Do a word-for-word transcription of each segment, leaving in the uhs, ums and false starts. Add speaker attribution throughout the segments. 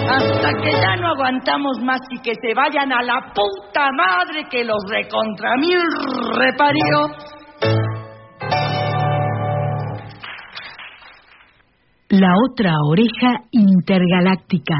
Speaker 1: Hasta que ya no aguantamos más y que se vayan a la puta madre que los recontra mil reparió.
Speaker 2: La otra oreja intergaláctica.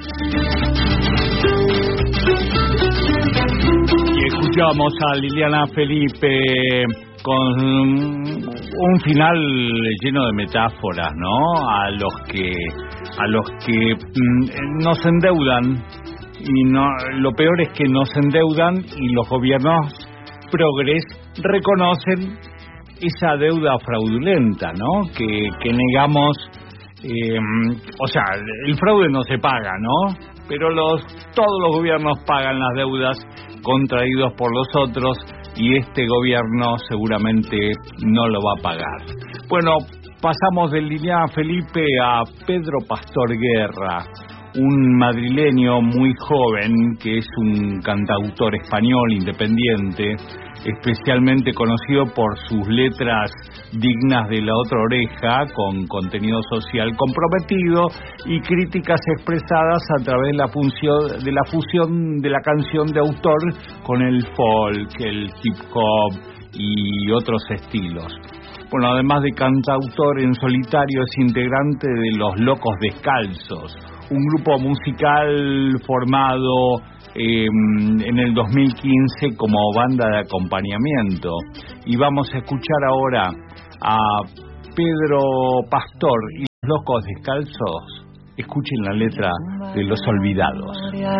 Speaker 3: Y escuchamos a Liliana Felipe con un final lleno de metáforas, ¿no? A los que a los que mm, nos endeudan, y no, lo peor es que nos endeudan y los gobiernos progres reconocen esa deuda fraudulenta, ¿no? Que, que negamos, eh, o sea, el fraude no se paga, ¿no? Pero los todos los gobiernos pagan las deudas contraídos por los otros, y este gobierno seguramente no lo va a pagar. Bueno, pasamos de Liliana Felipe a Pedro Pastor Guerra, un madrileño muy joven que es un cantautor español independiente, especialmente conocido por sus letras dignas de La Otra Oreja, con contenido social comprometido y críticas expresadas a través de la función de la fusión de la canción de autor con el folk, el hip hop y otros estilos. Bueno, además de cantautor en solitario, es integrante de Los Locos Descalzos, un grupo musical formado eh, en el dos mil quince como banda de acompañamiento. Y vamos a escuchar ahora a Pedro Pastor y Los Locos Descalzos. Escuchen la letra de Los Olvidados.